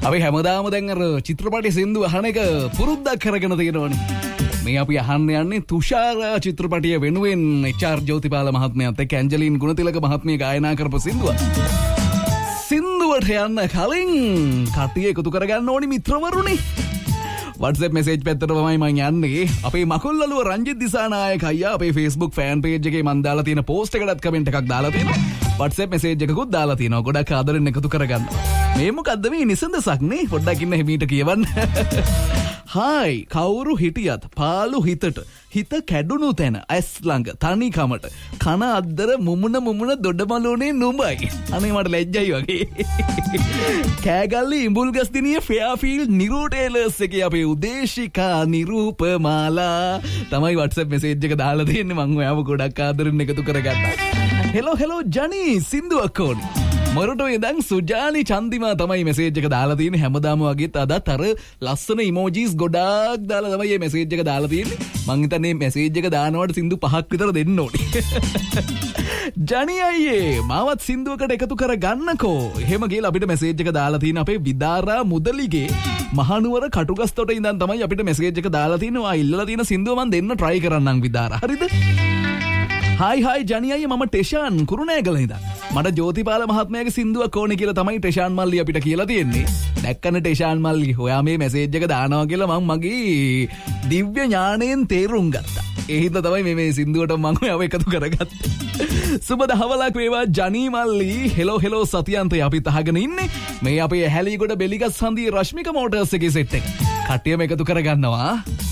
අපි හැමදාම දැන් අර චිත්‍රපටයේ සින්දු අහන එක පුරුද්දක් කරගෙන තියෙනවනේ. මේ අපි අහන්න යන්නේ තුෂාර චිත්‍රපටය වෙනුවෙන් එච්.ආර්. ජෝතිපාල මහත්මයාත් එක්ක ඇන්ජලින් ගුණතිලක මහත්මිය ගායනා කරපු සින්දුව. සින්දුවට යන්න කලින් කට්ටිය එකතු කරගන්න ඕනි මිත්‍රවරුනි. WhatsApp message පැත්තට තමයි මම යන්නේ. අපේ මකුල්ලලුව රංජිත් දිසානායක අයියා අපේ Facebook fan page එකේ මම දාලා තියෙන post එකකටත් comment එකක් දාලා තියෙනවා. WhatsApp message එකකුත් දාලා තියෙනවා. ගොඩක් ආදරෙන් එකතු කරගන්න. මේ මොකද්ද මේ නිසඳසක් නේ? පොඩ්ඩක් ඉන්න හිමීට කියවන්න. හායි කවුරු හිටියත් පාළු හිතට හිත කැඩුණු තැන ඇස් ළඟ තනි කමට කන අද්දර මුමුණ දොඩමලුනේ නුඹයි. අනේ මට ලැජ්ජයි වගේ. කෑගල්ලි ඉඹුල්ගස්දිනිය ෆෙයාෆීල්ඩ් නිරූටේලර්ස් එකේ අපේ උදේශිකා නිරූපමාලා තමයි WhatsApp message එක දාලා තියෙන්නේ. මම ඔයාව ගොඩක් ආදරෙන් එකතු කරගත්තා. හෙලෝ ජනි සින්දුවක් ඕනි. මොරටු ඉඳන් සුජානි චන්දිමා තමයි මැසේජ් එක දාලා තියෙන්නේ. හැමදාම වගේත් අදත් අර ලස්සන ඉමෝජිස් ගොඩාක් දාලා තමයි මේ මැසේජ් එක දාලා තියෙන්නේ. මං හිතන්නේ මැසේජ් එක දානවට සින්දු 5ක් විතර දෙන්න ඕනේ. ජනි අයියේ මාවත් සින්දුවකට එකතු කර ගන්නකෝ. එහෙම කියලා අපිට මැසේජ් එක දාලා තියෙන අපේ විදාරා මුදලිගේ මහනුවර කටුගස්තොට ඉඳන් තමයි අපිට මැසේජ් එක දාලා තියෙන්නේ. ඔයා ඉල්ලලා තියෙන සින්දුව මං දෙන්න try කරන්නම් විදාරා. හරිද? හායි ජනි අයියේ මම ටෙෂාන් කුරුණෑගල ඉඳන්. මට ජෝතිපාල මහත්මයාගේ සින්දුවක් ඕනේ කියලා තමයි ටෙෂාන් මල්ලි අපිට කියලා තියෙන්නේ. දැක්කන ටෙෂාන් මල්ලි ඔයා මේ මැසේජ් එක දානවා කියලා මම මගේ දිව්‍ය ඥාණයෙන් තේරුම් ගත්තා. ඒ හින්දා තමයි මේ සින්දුවට මම ඔයාව එකතු කරගත්තේ. සුබ දහවලක් වේවා ජනි මල්ලි. හෙලෝ සතියන්තේ අපිත් අහගෙන ඉන්නේ. මේ අපේ හැලීගොඩ බෙලිගස් හන්දියේ රශ්මික මෝටර්ස් එකේ සෙට් එක. කට්ටියම එකතු කරගන්නවා.